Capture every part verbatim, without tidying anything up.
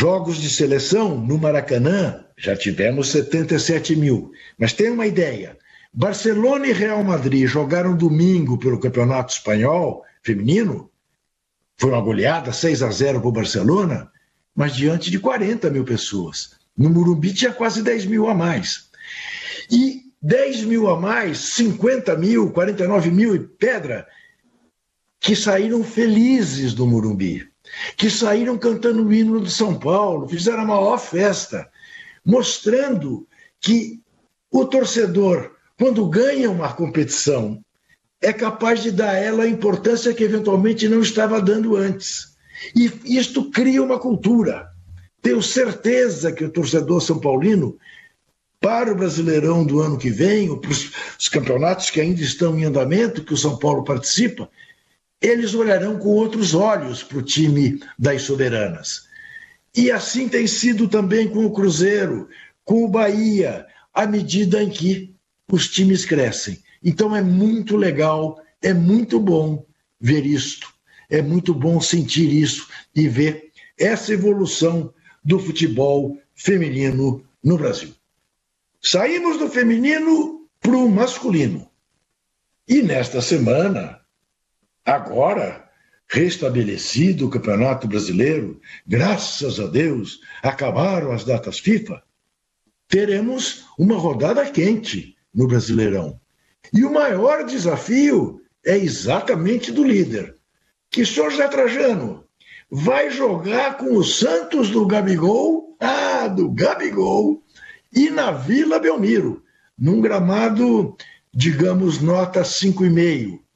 Jogos de seleção no Maracanã, já tivemos setenta e sete mil. Mas tem uma ideia, Barcelona e Real Madrid jogaram domingo pelo Campeonato Espanhol feminino, foi uma goleada, seis a zero para o Barcelona, mas diante de quarenta mil pessoas. No Morumbi tinha quase dez mil a mais. E dez mil a mais, cinquenta mil, quarenta e nove mil e pedra, que saíram felizes do Morumbi, que saíram cantando o hino de São Paulo, fizeram a maior festa, mostrando que o torcedor, quando ganha uma competição, é capaz de dar a ela a importância que eventualmente não estava dando antes. E isto cria uma cultura. Tenho certeza que o torcedor são paulino, para o Brasileirão do ano que vem, ou para os campeonatos que ainda estão em andamento, que o São Paulo participa, eles olharão com outros olhos para o time das soberanas. E assim tem sido também com o Cruzeiro, com o Bahia, à medida em que os times crescem. Então é muito legal, é muito bom ver isto, é muito bom sentir isso e ver essa evolução do futebol feminino no Brasil. Saímos do feminino para o masculino. E nesta semana, agora, restabelecido o Campeonato Brasileiro, graças a Deus, acabaram as datas FIFA, teremos uma rodada quente no Brasileirão. E o maior desafio é exatamente do líder, que o senhor Zé Trajano vai jogar com o Santos do Gabigol, ah, do Gabigol, e na Vila Belmiro, num gramado, digamos, nota cinco vírgula cinco.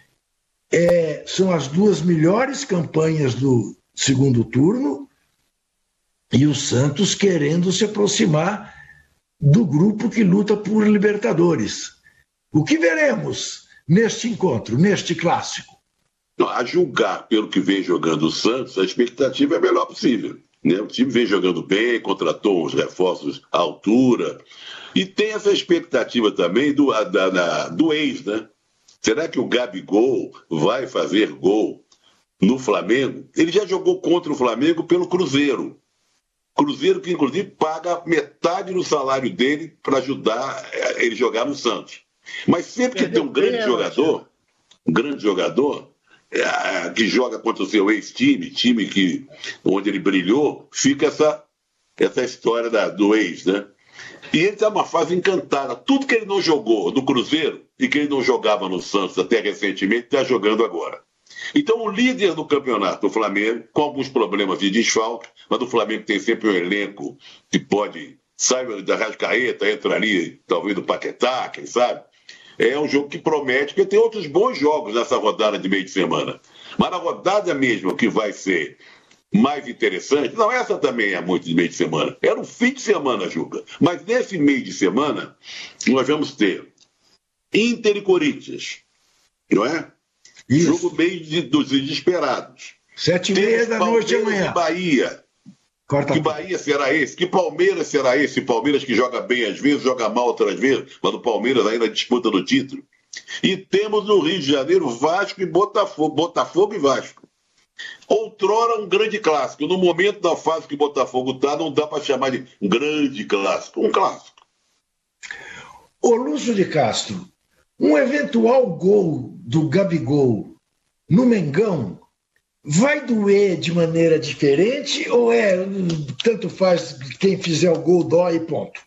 É, são as duas melhores campanhas do segundo turno e o Santos querendo se aproximar do grupo que luta por Libertadores. O que veremos neste encontro, neste clássico? A julgar pelo que vem jogando o Santos, a expectativa é a melhor possível. Né? O time vem jogando bem, contratou uns reforços à altura e tem essa expectativa também do, da, da, do ex, né? Será que o Gabigol vai fazer gol no Flamengo? Ele já jogou contra o Flamengo pelo Cruzeiro. Cruzeiro que, inclusive, paga metade do salário dele para ajudar ele a jogar no Santos. Mas sempre que tem um grande jogador, um grande jogador, é, que joga contra o seu ex-time, time que, onde ele brilhou, fica essa, essa história da, do ex, né? E ele está numa fase encantada. Tudo que ele não jogou no Cruzeiro e que ele não jogava no Santos até recentemente, está jogando agora. Então, o líder do campeonato, o Flamengo, com alguns problemas de desfalque, mas o Flamengo tem sempre um elenco que pode, sai da Arrascaeta, entra ali, talvez do Paquetá, quem sabe. É um jogo que promete, porque tem outros bons jogos nessa rodada de meio de semana. Mas a rodada mesmo que vai ser mais interessante, não, essa também é muito de meio de semana, era um fim de semana, Juca. Mas nesse meio de semana, nós vamos ter Inter e Corinthians, não é? Isso. Jogo meio de, dos desesperados. Sete e meia da noite amanhã. E Bahia. Corta que Bahia será esse? Que Palmeiras será esse? Palmeiras que joga bem às vezes, joga mal outras vezes, mas o Palmeiras ainda disputa no título. E temos no Rio de Janeiro Vasco e Botafogo, Botafogo e Vasco. Outrora um grande clássico. No momento da fase que o Botafogo está, não dá para chamar de grande clássico. Um clássico. Ô Lúcio de Castro, um eventual gol do Gabigol no Mengão vai doer de maneira diferente ou é tanto faz quem fizer o gol dói e ponto?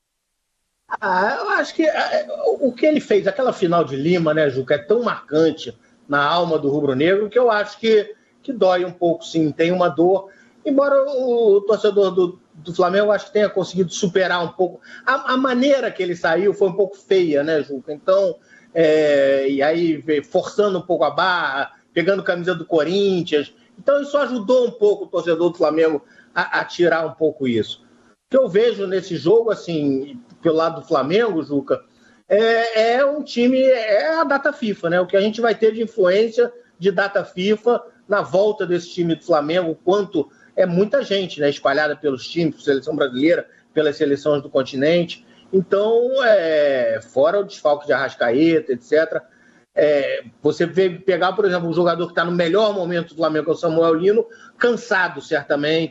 Ah, eu acho que ah, o que ele fez, aquela final de Lima, né, Juca, é tão marcante na alma do rubro-negro que eu acho que, que dói um pouco, sim, tem uma dor. Embora o, o torcedor do, do Flamengo acho que tenha conseguido superar um pouco. A, a maneira que ele saiu foi um pouco feia, né, Juca? Então, é, e aí forçando um pouco a barra, pegando camisa do Corinthians. Então isso ajudou um pouco o torcedor do Flamengo a, a tirar um pouco isso. O que eu vejo nesse jogo, assim, pelo lado do Flamengo, Juca, é, é um time, é a data FIFA, né? O que a gente vai ter de influência de data FIFA na volta desse time do Flamengo, quanto é muita gente, né? Espalhada pelos times, pela seleção brasileira, pelas seleções do continente. Então, é, fora o desfalque de Arrascaeta, etcétera, É, você vê, pegar, por exemplo, um jogador que está no melhor momento do Flamengo, que é o Samuel Lino, cansado, certamente,